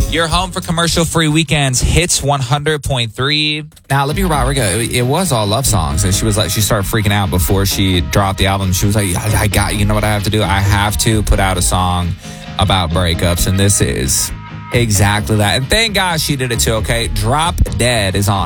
You're home for commercial-free weekends. Hits 100.3. Now, let me be right. It was all love songs, and she started freaking out before she dropped the album. She was like, you know what I have to do? I have to put out a song about breakups, and this is exactly that. And thank God she did it too, okay? Drop Dead is on